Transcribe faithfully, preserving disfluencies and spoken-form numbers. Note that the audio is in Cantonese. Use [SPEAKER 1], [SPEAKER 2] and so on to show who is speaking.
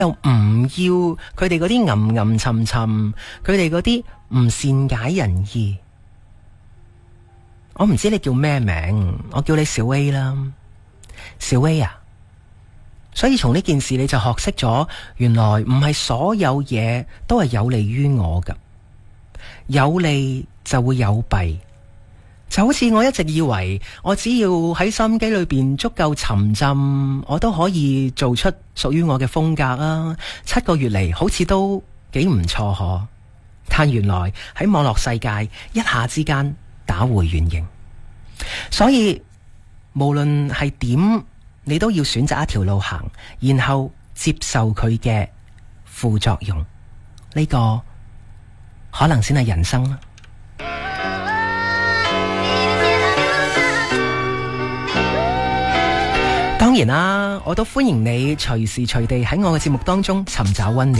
[SPEAKER 1] 又唔要佢哋嗰啲吟吟沉沉，佢哋嗰啲唔善解人意。我唔知你叫咩名，我叫你小 A 啦，小 A 啊。所以從呢件事你就學識咗，原來唔係所有嘢都係有利於我噶，有利就會有弊。就好似我一直以為，我只要喺收音機裏邊足夠沉浸，我都可以做出屬於我嘅風格啊。七個月嚟好似都幾唔錯可，但原來喺網絡世界一下之間打回原形。所以無論係點，你都要選擇一條路行，然後接受佢嘅副作用，呢個可能先係人生啦。當然啦，我都歡迎你隨時隨地喺我嘅節目當中尋找溫暖。